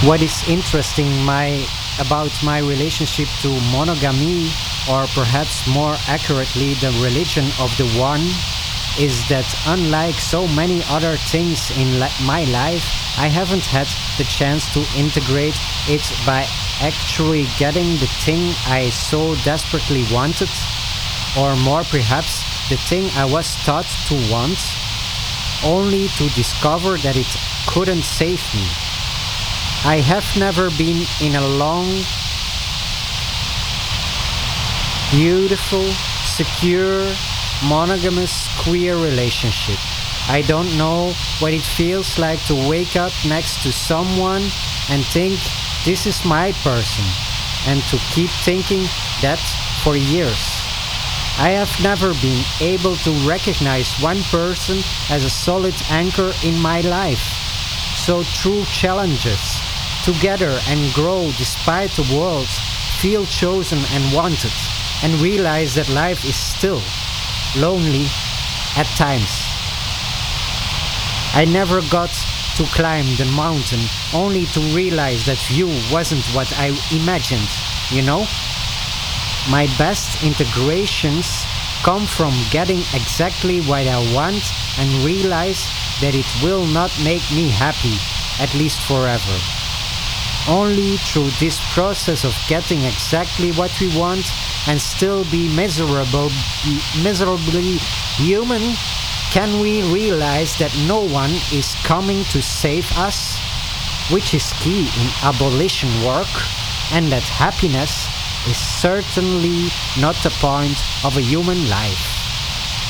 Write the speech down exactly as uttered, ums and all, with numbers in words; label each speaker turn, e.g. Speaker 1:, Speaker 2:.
Speaker 1: What is interesting my about my relationship to monogamy, or perhaps more accurately, the religion of the one, is that unlike so many other things in li- my life, I haven't had the chance to integrate it by actually getting the thing I so desperately wanted, or more perhaps, the thing I was taught to want, only to discover that it couldn't save me. I have never been in a long, beautiful, secure, monogamous queer relationship. I don't know what it feels like to wake up next to someone and think this is my person, and to keep thinking that for years. I have never been able to recognize one person as a solid anchor in my life. So through challenges, together and grow despite the world, feel chosen and wanted, and realize that life is still lonely at times. I never got to climb the mountain only to realize that view wasn't what I imagined, you know? My best integrations come from getting exactly what I want and realize that it will not make me happy, at least forever. Only through this process of getting exactly what we want and still be miserable, miserably human, can we realize that no one is coming to save us, which is key in abolition work, and that happiness is certainly not the point of a human life.